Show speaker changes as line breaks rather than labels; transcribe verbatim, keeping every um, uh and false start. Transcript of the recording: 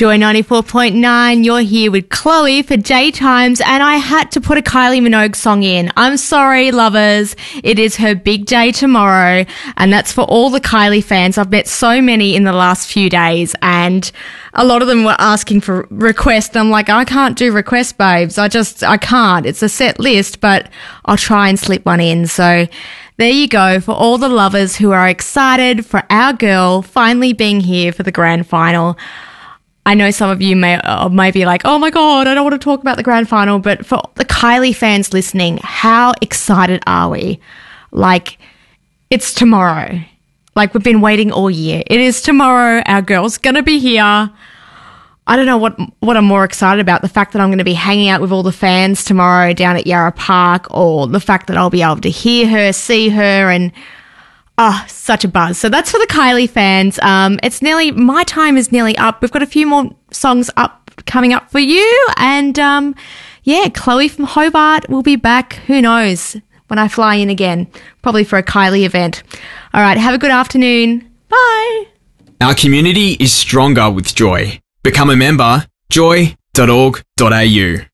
Joy ninety-four point nine, you're here with Chloe for J Times, and I had to put a Kylie Minogue song in. I'm sorry, lovers. It is her big day tomorrow, and that's for all the Kylie fans. I've met so many in the last few days, and a lot of them were asking for requests. I'm like, I can't do requests, babes. I just, I can't. It's a set list, but I'll try and slip one in. So there you go for all the lovers who are excited for our girl finally being here for the grand final. I know some of you may, uh, may be like, oh my God, I don't want to talk about the grand final. But for the Kylie fans listening, how excited are we? Like, it's tomorrow. Like, we've been waiting all year. It is tomorrow. Our girl's going to be here. I don't know what what I'm more excited about, the fact that I'm going to be hanging out with all the fans tomorrow down at Yarra Park, or the fact that I'll be able to hear her, see her, and oh, such a buzz. So that's for the Kylie fans. Um, it's nearly, my time is nearly up. We've got a few more songs up coming up for you. And um, yeah, Chloe from Hobart will be back. Who knows when I fly in again, probably for a Kylie event. All right, have a good afternoon. Bye.
Our community is stronger with Joy. Become a member, joy dot org dot a u.